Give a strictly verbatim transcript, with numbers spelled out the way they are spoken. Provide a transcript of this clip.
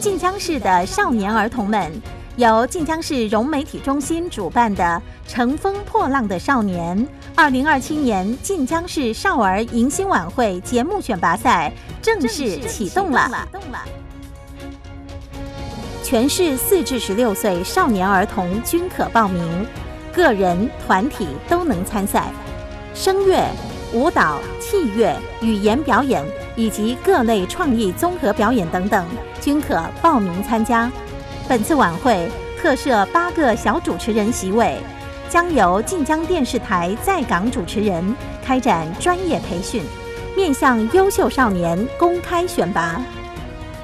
晋江市的少年儿童们，由晋江市融媒体中心主办的《乘风破浪的少年》二零二七年晋江市少儿迎新晚会节目选拔赛正式启动了。全市四至十六岁少年儿童均可报名，个人、团体都能参赛。声乐、舞蹈、器乐、语言表演以及各类创意综合表演等等，均可报名参加。本次晚会特设八个小主持人席位，将由晋江电视台在港主持人开展专业培训，面向优秀少年公开选拔。